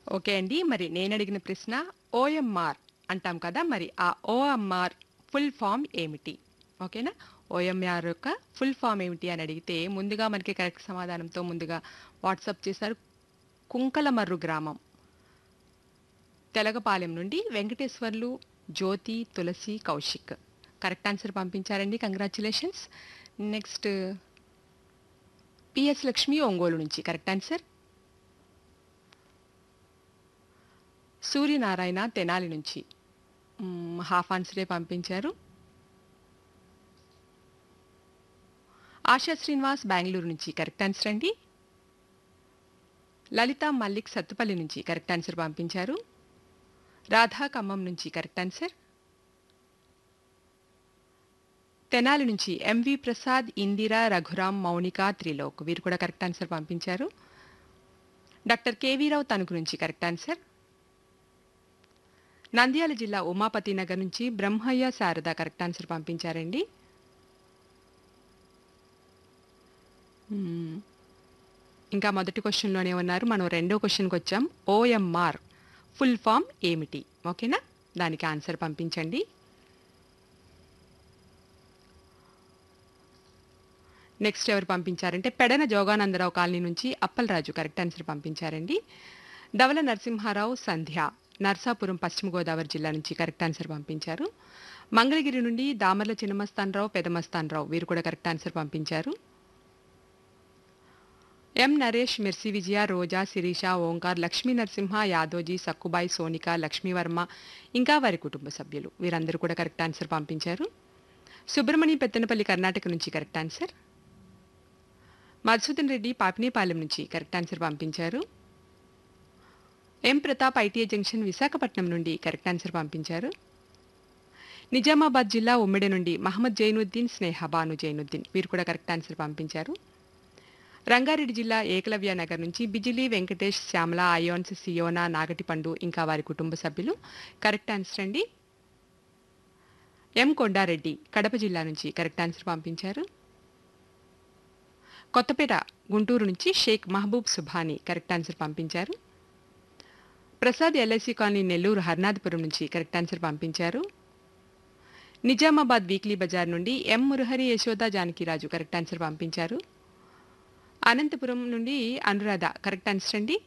Okay అండి. మరి నేనడిగిన ప్రశ్న ఓఎంఆర్ అంటాం కదా! మరి ఆ ఓఎంఆర్ ఫుల్ ఫార్మ్ ఏమిటి? ఓకేనా? ఓఎంఆర్ యొక్క ఫుల్ ఫార్మ్ ఏమిటి అని అడిగితే ముందుగా మనకి కరెక్ట్ సమాధానంతో ముందుగా వాట్సాప్ చేశారు. కుంకలమర్రు గ్రామం. తెలగపాలెం నుండి వెంకటేశ్వర్లు, జ్యోతి, తులసి, కౌశిక్. కరెక్ట్ ఆన్సర్ పంపించారండి. Congratulations. Next PS Lakshmi Ongole నుంచి కరెక్ట్ ఆన్సర్. సూర్యనారాయణ తెనాలి నుంచి హాఫ్ ఆన్సరే పంపించారు. ఆశా శ్రీనివాస్ బెంగళూరు నుంచి కరెక్ట్ ఆన్సర్ అండి. లలిత మల్లిక్ సత్తుపల్లి నుంచి కరెక్ట్ ఆన్సర్ పంపించారు. రాధా ఖమ్మం నుంచి కరెక్ట్ ఆన్సర్. తెనాలి నుంచి ఎంవి ప్రసాద్, ఇందిరా, రఘురాం, మౌనిక, త్రిలోక్ వీరు కూడా కరెక్ట్ ఆన్సర్ పంపించారు. డాక్టర్ కేవీరావు తణుకు నుంచి కరెక్ట్ ఆన్సర్. నంద్యాల జిల్లా ఉమాపతి నగర్ నుంచి బ్రహ్మయ్య శారద కరెక్ట్ ఆన్సర్ పంపించారండి. మ్మ్. ఇంకా మొదటి క్వశ్చన్లోనే ఉన్నారు. మనం రెండో క్వశ్చన్కి వచ్చాం. ఓఎంఆర్ ఫుల్ ఫామ్ ఏమిటి? ఓకేనా? దానికి ఆన్సర్ పంపించండి. నెక్స్ట్ ఎవరు పంపించారంటే పెడన జోగానందరావు కాలనీ నుంచి అప్పలరాజు కరెక్ట్ ఆన్సర్ పంపించారండి. ధవల నరసింహారావు సంధ్య నర్సాపురం పశ్చిమ గోదావరి జిల్లా నుంచి కరెక్ట్ ఆన్సర్ పంపించారు. మంగళగిరి నుండి దామర్ల చిన్నమస్తానరావు, పెదమస్తానరావు వీరు కూడా కరెక్ట్ ఆన్సర్ పంపించారు. ఎం నరేష్, మిర్సి విజయ, రోజా, శిరీష, ఓంకార్, లక్ష్మీ నరసింహ, యాదోజీ, సక్కుబాయి, సోనిక, లక్ష్మీవర్మ ఇంకా వారి కుటుంబ సభ్యులు వీరందరూ కూడా కరెక్ట్ ఆన్సర్ పంపించారు. సుబ్రమణి పెత్తనపల్లి కర్ణాటక నుంచి కరెక్ట్ ఆన్సర్. మధుసూదన్ రెడ్డి పాపినేపాలెం నుంచి కరెక్ట్ ఆన్సర్ పంపించారు. ఎం ప్రతాప్ ఐటీఐ జంక్షన్ విశాఖపట్నం నుండి కరెక్ట్ ఆన్సర్ పంపించారు. నిజామాబాద్ జిల్లా ఉమ్మిడి నుండి మహమ్మద్ జైనుద్దీన్, స్నేహ బాను జైనుద్దీన్ వీరు కూడా కరెక్ట్ ఆన్సర్ పంపించారు. రంగారెడ్డి జిల్లా ఏకలవ్య నగర్ నుంచి బిజిలీ వెంకటేష్, శ్యామల, అయోన్స్, సియోనా, నాగటిపండు ఇంకా వారి కుటుంబ సభ్యులు కరెక్ట్ ఆన్సర్ అండి. ఎం కొండారెడ్డి కడప జిల్లా నుంచి కరెక్ట్ ఆన్సర్ పంపించారు. కొత్తపేట గుంటూరు నుంచి షేక్ మహబూబ్ సుభాని కరెక్ట్ ఆన్సర్ పంపించారు. ప్రసాద్ ఎల్ఐసి కాలనీ నెల్లూరు హర్నాథపురం నుంచి కరెక్ట్ ఆన్సర్ పంపించారు. నిజామాబాద్ వీక్లీ బజార్ నుండి ఎం మురహరి, యశోద, జానకిరాజు కరెక్ట్ ఆన్సర్ పంపించారు. అనంతపురం నుండి అనురాధ కరెక్ట్ ఆన్సర్ అండి.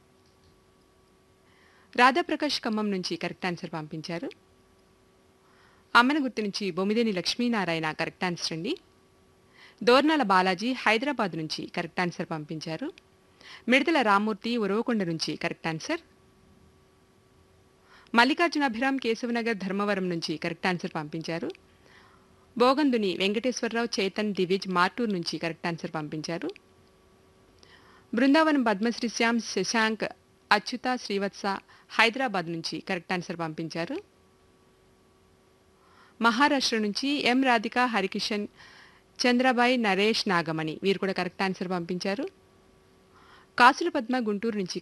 రాధాప్రకాష్ ఖమ్మం నుంచి కరెక్ట్ ఆన్సర్ పంపించారు. అమ్మనగుర్తి నుంచి బొమ్మిదేని లక్ష్మీనారాయణ కరెక్ట్ ఆన్సర్ అండి. దోర్నాల బాలాజీ హైదరాబాద్ నుంచి కరెక్ట్ ఆన్సర్ పంపించారు. మిడతల రామ్మూర్తి ఉరవకొండ నుంచి కరెక్ట్ ఆన్సర్. మల్లికార్జున అభిరామ్ కేశవనగర్ ధర్మవరం నుంచి కరెక్ట్ ఆన్సర్ పంపించారు. బోగందుని వెంకటేశ్వరరావు, చేతన్, దివిజ్ మార్టూర్ నుంచి కరెక్ట్ ఆన్సర్ పంపించారు. బృందావనం పద్మశ్రీ శ్యామ్, శశాంక్, అచ్యుత, శ్రీవత్స హైదరాబాద్ నుంచి కరెక్ట్ ఆన్సర్ పంపించారు. మహారాష్ట్ర నుంచి ఎం రాధిక, హరికిషన్, చంద్రబాయ్, నరేష్, నాగమణి వీరు కూడా కరెక్ట్ ఆన్సర్ పంపించారు. కాసుల పద్మ గుంటూరు నుంచి